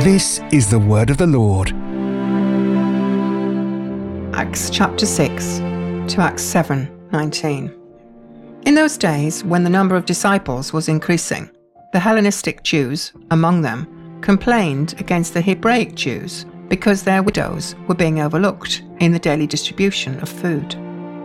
This is the word of the Lord. Acts chapter 6 to Acts 7:19. In those days, when the number of disciples was increasing, the Hellenistic Jews among them complained against the Hebraic Jews because their widows were being overlooked in the daily distribution of food.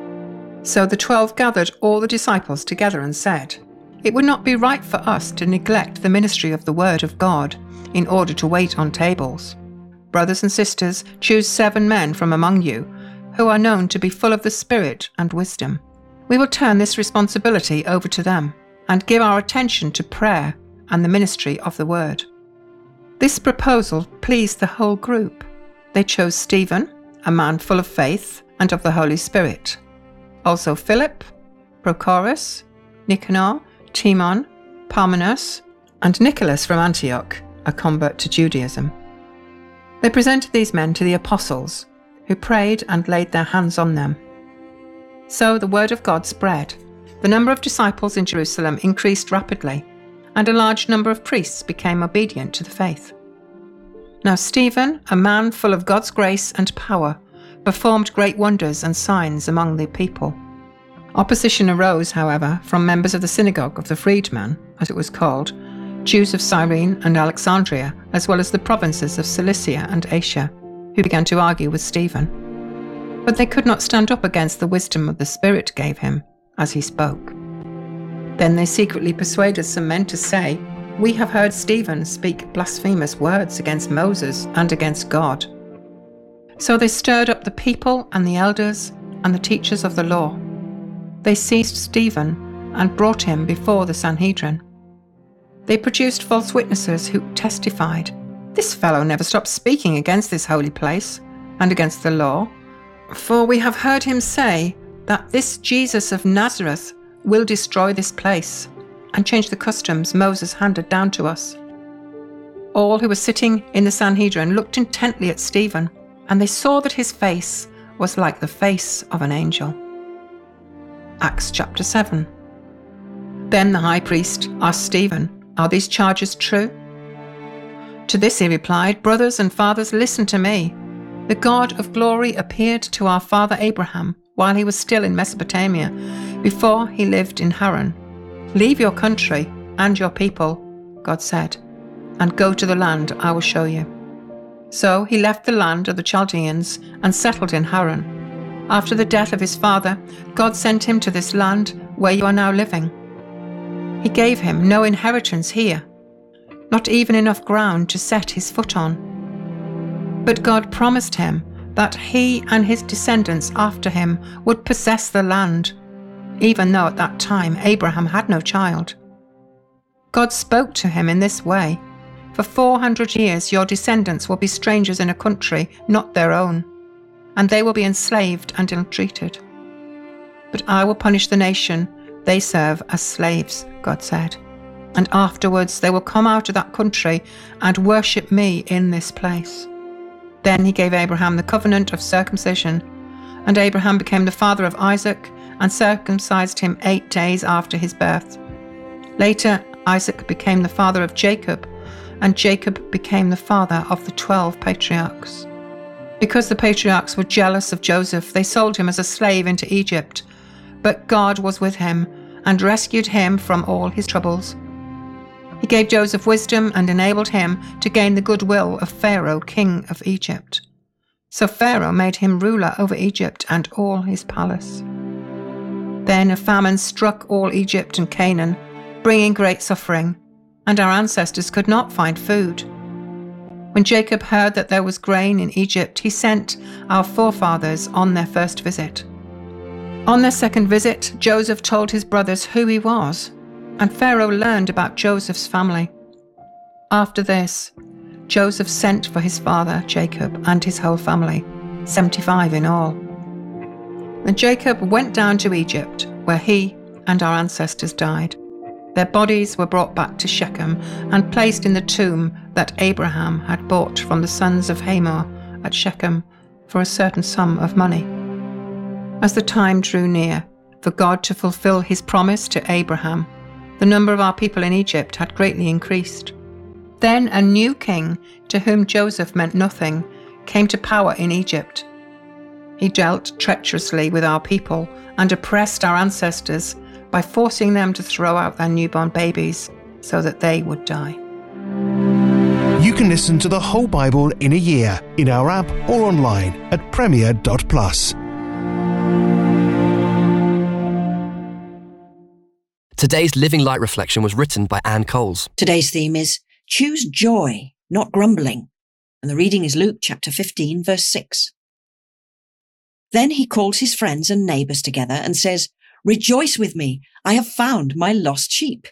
So the 12 gathered all the disciples together and said, "It would not be right for us to neglect the ministry of the word of God in order to wait on tables. Brothers and sisters, choose 7 men from among you who are known to be full of the Spirit and wisdom. We will turn this responsibility over to them and give our attention to prayer and the ministry of the word." This proposal pleased the whole group. They chose Stephen, a man full of faith and of the Holy Spirit. Also Philip, Prochorus, Nicanor, Timon, Parmenas, and Nicholas from Antioch, a convert to Judaism. They presented these men to the apostles, who prayed and laid their hands on them. So the word of God spread. The number of disciples in Jerusalem increased rapidly, and a large number of priests became obedient to the faith. Now Stephen, a man full of God's grace and power, performed great wonders and signs among the people. Opposition arose, however, from members of the synagogue of the freedmen, as it was called, Jews of Cyrene and Alexandria, as well as the provinces of Cilicia and Asia, who began to argue with Stephen. But they could not stand up against the wisdom of the Spirit gave him, as he spoke. Then they secretly persuaded some men to say, "We have heard Stephen speak blasphemous words against Moses and against God." So they stirred up the people and the elders and the teachers of the law. They seized Stephen and brought him before the Sanhedrin. They produced false witnesses who testified, "This fellow never stops speaking against this holy place and against the law, for we have heard him say that this Jesus of Nazareth will destroy this place and change the customs Moses handed down to us." All who were sitting in the Sanhedrin looked intently at Stephen, and they saw that his face was like the face of an angel. Acts chapter 7. Then the high priest asked Stephen, "Are these charges true?" To this he replied, "Brothers and fathers, listen to me. The God of glory appeared to our father Abraham while he was still in Mesopotamia, before he lived in Haran. 'Leave your country and your people,' God said, 'and go to the land I will show you.' So he left the land of the Chaldeans and settled in Haran. After the death of his father, God sent him to this land where you are now living. He gave him no inheritance here, not even enough ground to set his foot on. But God promised him that he and his descendants after him would possess the land, even though at that time Abraham had no child. God spoke to him in this way, 'For 400 years your descendants will be strangers in a country not their own, and they will be enslaved and ill-treated. But I will punish the nation they serve as slaves,' God said, 'and afterwards they will come out of that country and worship me in this place.' Then he gave Abraham the covenant of circumcision, and Abraham became the father of Isaac and circumcised him 8 days after his birth. Later, Isaac became the father of Jacob, and Jacob became the father of the 12 patriarchs. Because the patriarchs were jealous of Joseph, they sold him as a slave into Egypt. But God was with him and rescued him from all his troubles. He gave Joseph wisdom and enabled him to gain the goodwill of Pharaoh, king of Egypt. So Pharaoh made him ruler over Egypt and all his palace. Then a famine struck all Egypt and Canaan, bringing great suffering, and our ancestors could not find food. When Jacob heard that there was grain in Egypt, he sent our forefathers on their first visit. On their second visit, Joseph told his brothers who he was, and Pharaoh learned about Joseph's family. After this, Joseph sent for his father Jacob and his whole family, 75 in all. Then Jacob went down to Egypt, where he and our ancestors died. Their bodies were brought back to Shechem and placed in the tomb that Abraham had bought from the sons of Hamor at Shechem for a certain sum of money. As the time drew near for God to fulfill his promise to Abraham, the number of our people in Egypt had greatly increased. Then a new king, to whom Joseph meant nothing, came to power in Egypt. He dealt treacherously with our people and oppressed our ancestors by forcing them to throw out their newborn babies so that they would die. You can listen to the whole Bible in a year in our app or online at premier.plus. Today's Living Light reflection was written by Anne Coles. Today's theme is Choose Joy, Not Grumbling. And the reading is Luke chapter 15, verse 6. Then he calls his friends and neighbours together and says, "Rejoice with me, I have found my lost sheep."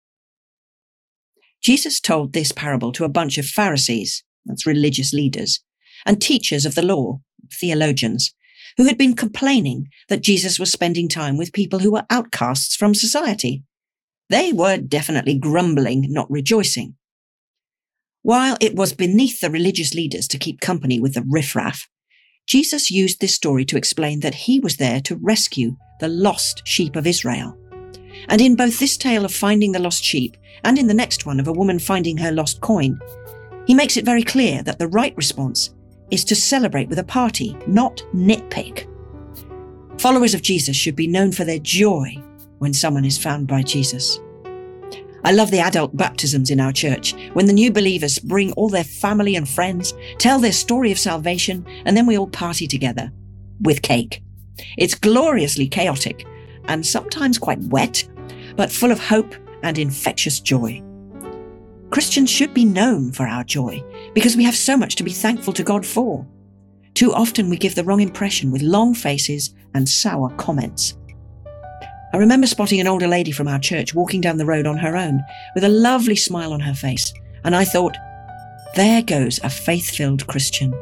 Jesus told this parable to a bunch of Pharisees, that's religious leaders, and teachers of the law, theologians, who had been complaining that Jesus was spending time with people who were outcasts from society. They were definitely grumbling, not rejoicing. While it was beneath the religious leaders to keep company with the riffraff, Jesus used this story to explain that he was there to rescue the lost sheep of Israel. And in both this tale of finding the lost sheep and in the next one of a woman finding her lost coin, he makes it very clear that the right response is to celebrate with a party, not nitpick. Followers of Jesus should be known for their joy when someone is found by Jesus. I love the adult baptisms in our church, when the new believers bring all their family and friends, tell their story of salvation, and then we all party together with cake. It's gloriously chaotic and sometimes quite wet, but full of hope and infectious joy. Christians should be known for our joy because we have so much to be thankful to God for. Too often we give the wrong impression with long faces and sour comments. I remember spotting an older lady from our church walking down the road on her own with a lovely smile on her face, and I thought, there goes a faith-filled Christian.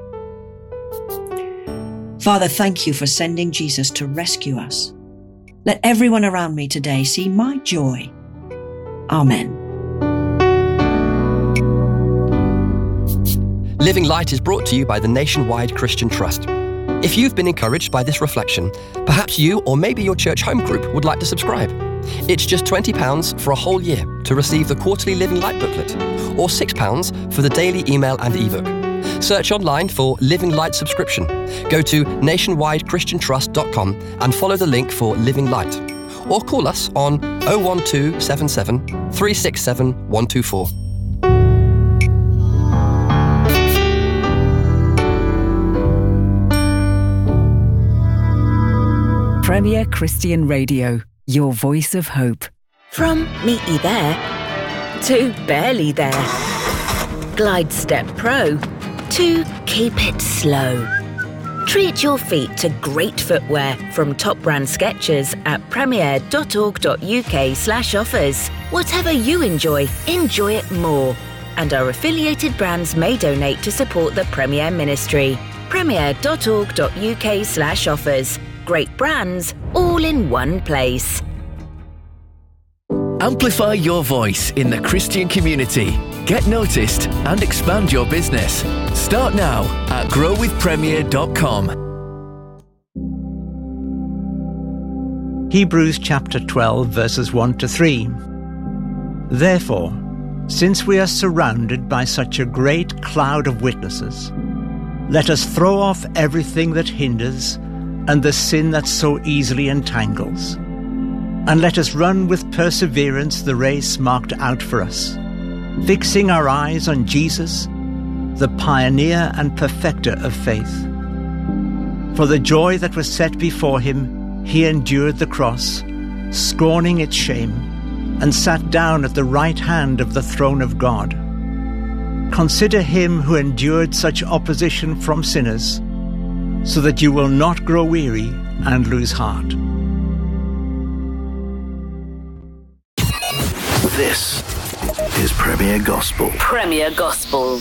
Father, thank you for sending Jesus to rescue us. Let everyone around me today see my joy. Amen. Living Light is brought to you by the Nationwide Christian Trust. If you've been encouraged by this reflection, perhaps you or maybe your church home group would like to subscribe. It's just £20 for a whole year to receive the quarterly Living Light booklet, or £6 for the daily email and ebook. Search online for Living Light subscription. Go to nationwidechristiantrust.com and follow the link for Living Light. Or call us on 01277 367 124. Premier Christian Radio, your voice of hope. From meaty there to barely there. Glide Step Pro to keep it slow. Treat your feet to great footwear from top brand Skechers at premier.org.uk/offers. Whatever you enjoy it more. And our affiliated brands may donate to support the Premier ministry. premier.org.uk/offers. Great brands, all in one place. Amplify your voice in the Christian community. Get noticed and expand your business. Start now at growwithpremier.com. Hebrews chapter 12 verses 1 to 3. Therefore, since we are surrounded by such a great cloud of witnesses, let us throw off everything that hinders and the sin that so easily entangles. And let us run with perseverance the race marked out for us, fixing our eyes on Jesus, the pioneer and perfecter of faith. For the joy that was set before him, he endured the cross, scorning its shame, and sat down at the right hand of the throne of God. Consider him who endured such opposition from sinners, so that you will not grow weary and lose heart. This is Premier Gospel. Premier Gospel.